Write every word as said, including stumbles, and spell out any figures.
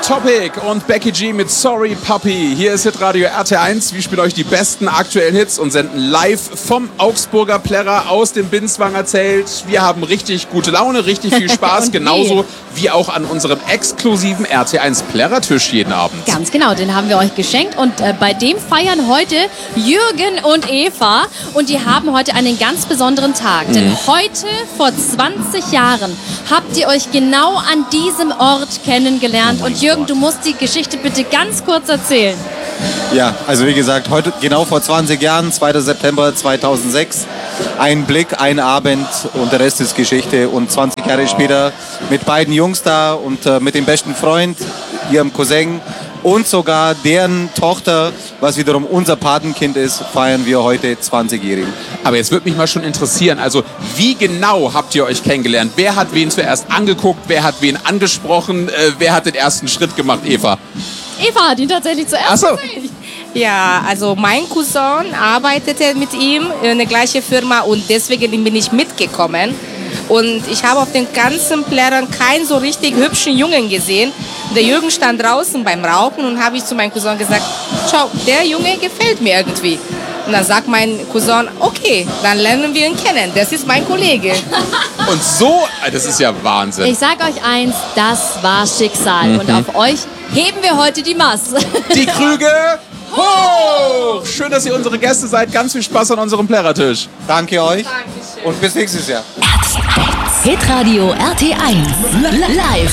Topic und Becky G mit Sorry Puppy. Hier ist Hitradio R T eins. Wir spielen euch die besten aktuellen Hits und senden live vom Augsburger Plärrer aus dem Binswanger Zelt. Wir haben richtig gute Laune, richtig viel Spaß, genauso wie auch an unserem exklusiven R T eins Plärrertisch jeden Abend. Ganz genau, den haben wir euch geschenkt und äh, bei dem feiern heute Jürgen und Eva und die haben heute einen ganz besonderen Tag. Mhm. Denn heute vor zwanzig Jahren habt ihr euch genau an diesem Ort kennengelernt. Oh und Jürgen, Gott. Du musst die Geschichte bitte ganz kurz erzählen. Ja, also wie gesagt, heute genau vor zwanzig Jahren, zweiter September zweitausendsechs. Ein Blick, ein Abend und der Rest ist Geschichte. Und zwanzig Jahre später mit beiden Jungs da und äh, mit dem besten Freund, ihrem Cousin und sogar deren Tochter, was wiederum unser Patenkind ist, feiern wir heute zwanzigjährigen. Aber jetzt würde mich mal schon interessieren, also wie genau habt ihr euch kennengelernt? Wer hat wen zuerst angeguckt? Wer hat wen angesprochen? Äh, wer hat den ersten Schritt gemacht, Eva? Eva hat ihn tatsächlich zuerst Ach so. gesehen. Ja, also mein Cousin arbeitete mit ihm in der gleichen Firma und deswegen bin ich mitgekommen. Und ich habe auf den ganzen Plärrern keinen so richtig hübschen Jungen gesehen. Der Jürgen stand draußen beim Rauchen und habe ich zu meinem Cousin gesagt, schau, der Junge gefällt mir irgendwie. Und dann sagt mein Cousin, okay, dann lernen wir ihn kennen, das ist mein Kollege. Und so, das ist ja Wahnsinn. Ich sag euch eins, das war Schicksal. Mhm. Und auf euch heben wir heute die Masse. Die Krüge hoch! Schön, dass ihr unsere Gäste seid. Ganz viel Spaß an unserem Plärrertisch. Danke euch. Dankeschön. Und bis nächstes Jahr. Hitradio R T eins. Live